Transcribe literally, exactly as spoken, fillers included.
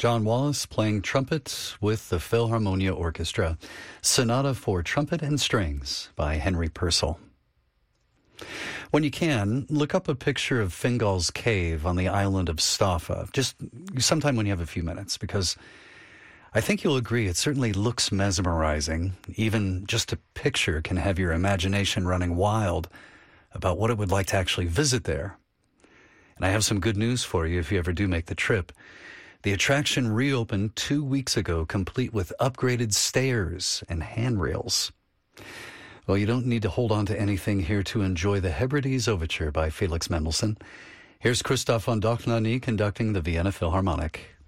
John Wallace playing trumpet with the Philharmonia Orchestra. Sonata for Trumpet and Strings by Henry Purcell. When you can, look up a picture of Fingal's Cave on the island of Staffa, just sometime when you have a few minutes, because I think you'll agree it certainly looks mesmerizing. Even just a picture can have your imagination running wild about what it would like to actually visit there. And I have some good news for you if you ever do make the trip. The attraction reopened two weeks ago, complete with upgraded stairs and handrails. Well, you don't need to hold on to anything here to enjoy the Hebrides Overture by Felix Mendelssohn. Here's Christoph von Dohnanyi conducting the Vienna Philharmonic.